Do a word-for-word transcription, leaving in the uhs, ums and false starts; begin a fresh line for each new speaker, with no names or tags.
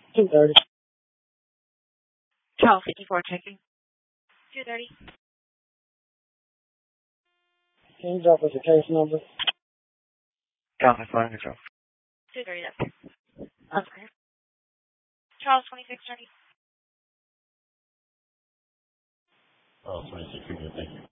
two thirty.
twelve fifty-four checking.
two thirty.
Can you drop us a case number?
Copy, flying control.
two thirty, that's clear.
That's clear.
Charles, twenty-six thirty.
Oh, twenty-six, thank you.